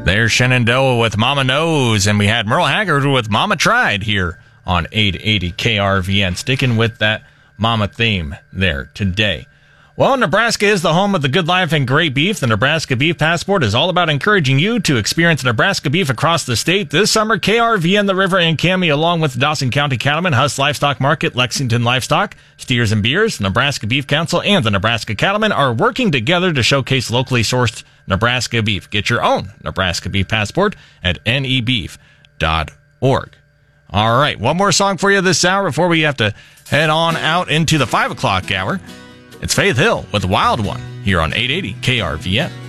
There's Shenandoah with Mama Knows, and we had Merle Haggard with Mama Tried here on 880 KRVN, sticking with that mama theme there today. Well, Nebraska is the home of the good life and great beef. The Nebraska Beef Passport is all about encouraging you to experience Nebraska beef across the state. This summer, KRVN, The River, and Cami, along with Dawson County Cattlemen, Huss Livestock Market, Lexington Livestock, Steers and Beers, the Nebraska Beef Council, and the Nebraska Cattlemen are working together to showcase locally sourced Nebraska beef. Get your own Nebraska Beef Passport at nebeef.org. All right, one more song for you this hour before we have to head on out into the 5 o'clock hour. It's Faith Hill with Wild One here on 880 KRVN.